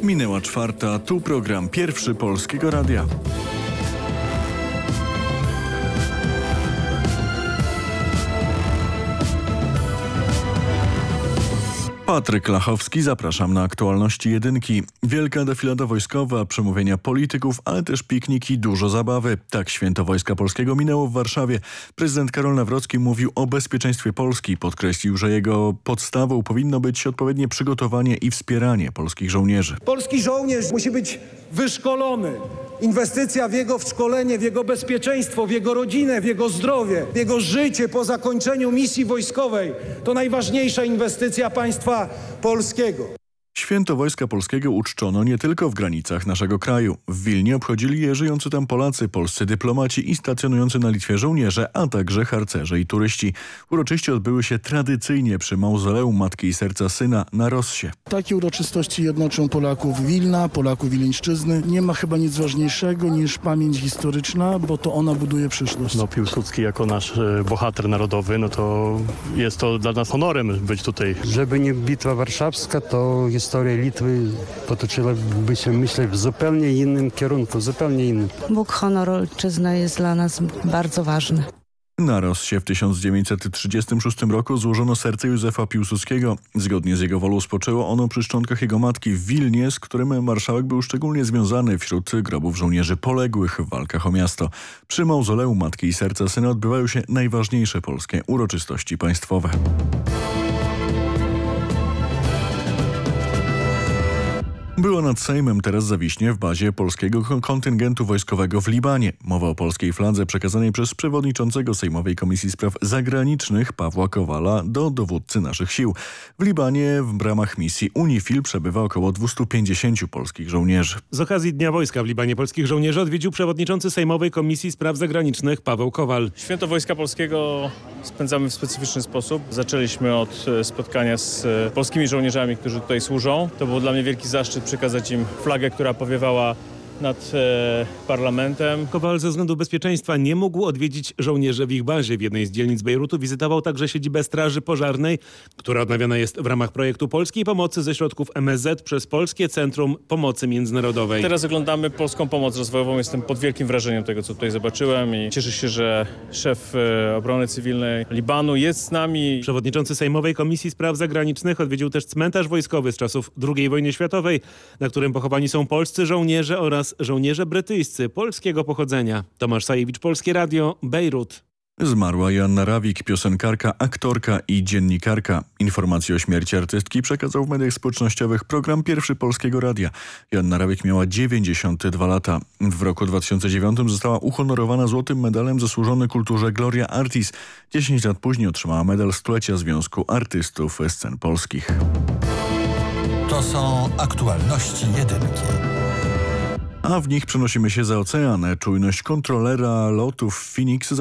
Minęła 4:00, tu program Pierwszy Polskiego Radia. Patryk Lachowski, zapraszam na aktualności jedynki. Wielka defilada wojskowa, przemówienia polityków, ale też pikniki, dużo zabawy. Tak święto Wojska Polskiego minęło w Warszawie. Prezydent Karol Nawrocki mówił o bezpieczeństwie Polski. Podkreślił, że jego podstawą powinno być odpowiednie przygotowanie i wspieranie polskich żołnierzy. Polski żołnierz musi być wyszkolony. Inwestycja w jego szkolenie, w jego bezpieczeństwo, w jego rodzinę, w jego zdrowie, w jego życie po zakończeniu misji wojskowej to najważniejsza inwestycja państwa polskiego. Święto Wojska Polskiego uczczono nie tylko w granicach naszego kraju. W Wilnie obchodzili je żyjący tam Polacy, polscy dyplomaci i stacjonujący na Litwie żołnierze, a także harcerze i turyści. Uroczyście odbyły się tradycyjnie przy mauzoleum Matki i Serca Syna na Rossie. Takie uroczystości jednoczą Polaków Wilna, Polaków Wileńszczyzny. Nie ma chyba nic ważniejszego niż pamięć historyczna, bo to ona buduje przyszłość. Piłsudski jako nasz bohater narodowy, to jest to dla nas honorem być tutaj. Żeby nie Bitwa Warszawska, to historia Litwy potoczyłaby się, myślę, w zupełnie innym kierunku, zupełnie innym. Bóg, honor, ojczyzna jest dla nas bardzo ważny. Na Rossie w 1936 roku złożono serce Józefa Piłsudskiego. Zgodnie z jego wolą spoczęło ono przy szczątkach jego matki w Wilnie, z którym marszałek był szczególnie związany wśród grobów żołnierzy poległych w walkach o miasto. Przy mauzoleum Matki i Serca Syna odbywają się najważniejsze polskie uroczystości państwowe. Było nad Sejmem, teraz zawiśnie w bazie polskiego kontyngentu wojskowego w Libanie. Mowa o polskiej fladze przekazanej przez przewodniczącego Sejmowej Komisji Spraw Zagranicznych Pawła Kowala do dowódcy naszych sił. W Libanie w ramach misji UNIFIL przebywa około 250 polskich żołnierzy. Z okazji Dnia Wojska w Libanie polskich żołnierzy odwiedził przewodniczący Sejmowej Komisji Spraw Zagranicznych Paweł Kowal. Święto Wojska Polskiego spędzamy w specyficzny sposób. Zaczęliśmy od spotkania z polskimi żołnierzami, którzy tutaj służą. To był dla mnie wielki zaszczyt przekazać im flagę, która powiewała nad parlamentem. Kowal ze względu bezpieczeństwa nie mógł odwiedzić żołnierzy w ich bazie. W jednej z dzielnic Bejrutu wizytował także siedzibę Straży Pożarnej, która odnawiana jest w ramach projektu polskiej pomocy ze środków MSZ przez Polskie Centrum Pomocy Międzynarodowej. Teraz oglądamy polską pomoc rozwojową. Jestem pod wielkim wrażeniem tego, co tutaj zobaczyłem i cieszę się, że szef obrony cywilnej Libanu jest z nami. Przewodniczący Sejmowej Komisji Spraw Zagranicznych odwiedził też cmentarz wojskowy z czasów II wojny światowej, na którym pochowani są polscy żołnierze oraz żołnierze brytyjscy polskiego pochodzenia. Tomasz Sajewicz, Polskie Radio, Bejrut. Zmarła Joanna Rawik, piosenkarka, aktorka i dziennikarka. Informacje o śmierci artystki przekazał w mediach społecznościowych program Pierwszy Polskiego Radia. Joanna Rawik miała 92 lata. W roku 2009 została uhonorowana złotym medalem zasłużony kulturze Gloria Artis. 10 lat później otrzymała medal Stulecia Związku Artystów Scen Polskich. To są aktualności jedynki. A w nich przenosimy się za ocean. Czujność kontrolera lotów Phoenix